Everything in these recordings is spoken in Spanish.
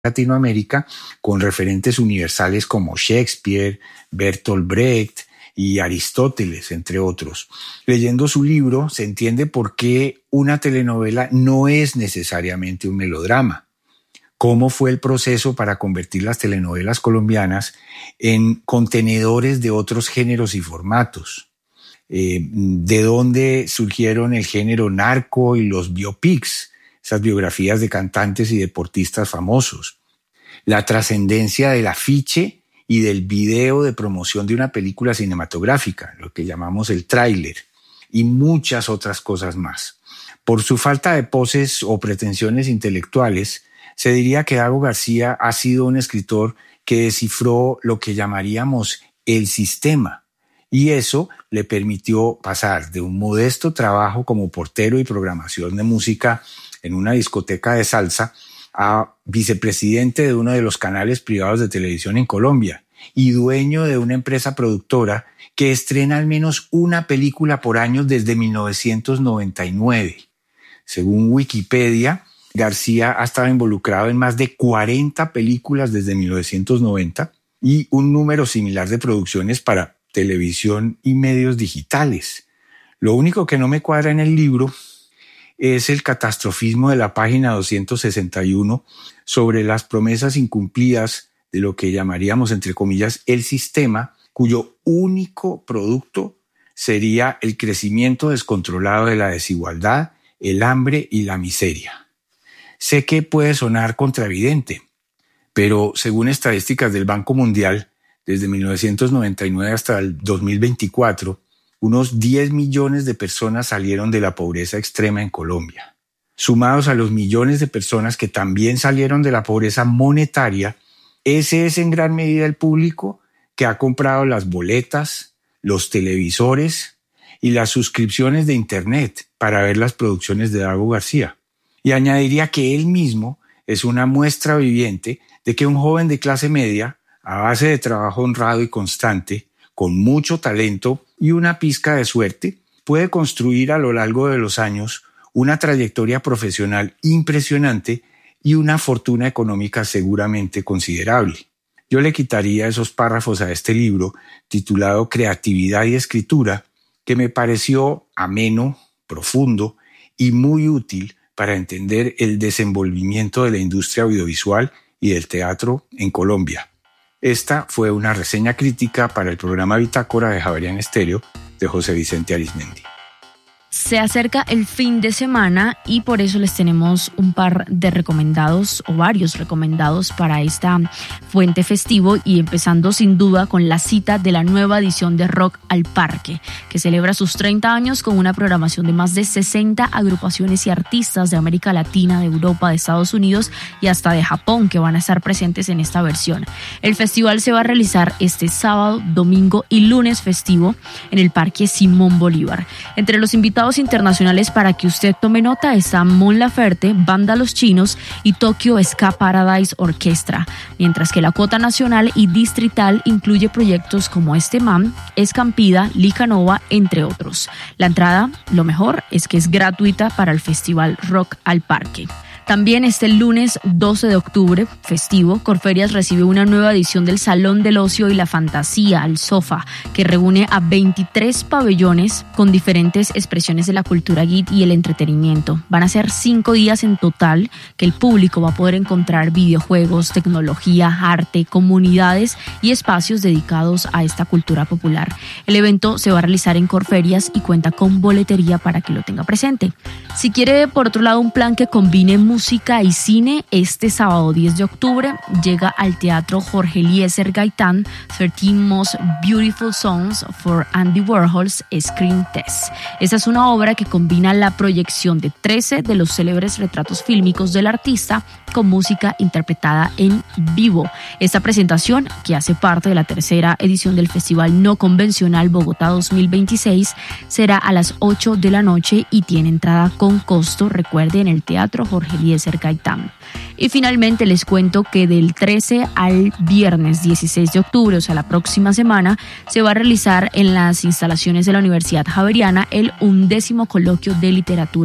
Latinoamérica, con referentes universales como Shakespeare, Bertolt Brecht y Aristóteles, entre otros. Leyendo su libro se entiende por qué una telenovela no es necesariamente un melodrama. Cómo fue el proceso para convertir las telenovelas colombianas en contenedores de otros géneros y formatos. De dónde surgieron el género narco y los biopics, esas biografías de cantantes y deportistas famosos. La trascendencia del afiche y del video de promoción de una película cinematográfica, lo que llamamos el tráiler, y muchas otras cosas más. Por su falta de poses o pretensiones intelectuales, se diría que Dago García ha sido un escritor que descifró lo que llamaríamos el sistema, y eso le permitió pasar de un modesto trabajo como portero y programación de música en una discoteca de salsa a vicepresidente de uno de los canales privados de televisión en Colombia y dueño de una empresa productora que estrena al menos una película por año desde 1999. Según Wikipedia, García ha estado involucrado en más de 40 películas desde 1990 y un número similar de producciones para televisión y medios digitales. Lo único que no me cuadra en el libro es el catastrofismo de la página 261 sobre las promesas incumplidas de lo que llamaríamos, entre comillas, el sistema, cuyo único producto sería el crecimiento descontrolado de la desigualdad, el hambre y la miseria. Sé que puede sonar contraevidente, pero según estadísticas del Banco Mundial, desde 1999 hasta el 2024, unos 10 millones de personas salieron de la pobreza extrema en Colombia. Sumados a los millones de personas que también salieron de la pobreza monetaria, ese es en gran medida el público que ha comprado las boletas, los televisores y las suscripciones de Internet para ver las producciones de Dago García. Y añadiría que él mismo es una muestra viviente de que un joven de clase media, a base de trabajo honrado y constante, con mucho talento y una pizca de suerte, puede construir a lo largo de los años una trayectoria profesional impresionante y una fortuna económica seguramente considerable. Yo le quitaría esos párrafos a este libro titulado Creatividad y Escritura, que me pareció ameno, profundo y muy útil para entender el desenvolvimiento de la industria audiovisual y del teatro en Colombia. Esta fue una reseña crítica para el programa Bitácora de Javerian Estéreo de José Vicente Arizmendi. Se acerca el fin de semana y por eso les tenemos un par de recomendados o varios recomendados para esta puente festivo, y empezando sin duda con la cita de la nueva edición de Rock al Parque, que celebra sus 30 años con una programación de más de 60 agrupaciones y artistas de América Latina, de Europa, de Estados Unidos y hasta de Japón, que van a estar presentes en esta versión. El festival se va a realizar este sábado, domingo y lunes festivo en el Parque Simón Bolívar. Entre los invitados internacionales, para que usted tome nota, está Mon Laferte, Banda Los Chinos y Tokyo Ska Paradise Orchestra, mientras que la cuota nacional y distrital incluye proyectos como Estemam, Escampida, Licanova, entre otros. La entrada, lo mejor, es que es gratuita para el Festival Rock al Parque. También este lunes 12 de octubre, festivo, Corferias recibe una nueva edición del Salón del Ocio y la Fantasía al Sofá, que reúne a 23 pabellones con diferentes expresiones de la cultura geek y el entretenimiento. Van a ser 5 días en total que el público va a poder encontrar videojuegos, tecnología, arte, comunidades y espacios dedicados a esta cultura popular. El evento se va a realizar en Corferias y cuenta con boletería para que lo tenga presente. Si quiere, por otro lado, un plan que combine música y cine, este sábado 10 de octubre llega al Teatro Jorge Eliezer Gaitán 13 Most Beautiful Songs for Andy Warhol's Screen Test. Esta es una obra que combina la proyección de 13 de los célebres retratos fílmicos del artista con música interpretada en vivo. Esta presentación, que hace parte de la tercera edición del Festival No Convencional Bogotá 2026, será a las 8 de la noche y tiene entrada con costo, recuerde, en el Teatro Jorge Eliezer Gaitán. Y finalmente les cuento que del 13 al viernes 16 de octubre, o sea la próxima semana, se va a realizar en las instalaciones de la Universidad Javeriana el 11º Coloquio de Literatura.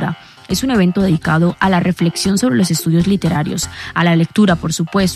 Es un evento dedicado a la reflexión sobre los estudios literarios, a la lectura, por supuesto,